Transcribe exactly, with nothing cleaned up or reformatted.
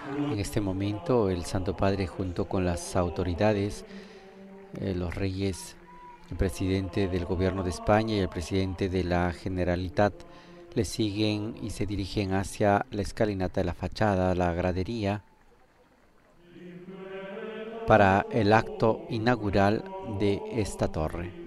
En este momento, el Santo Padre, junto con las autoridades, eh, los reyes, el presidente del Gobierno de España y el presidente de la Generalitat, le siguen y se dirigen hacia la escalinata de la fachada, la gradería, para el acto inaugural de esta torre.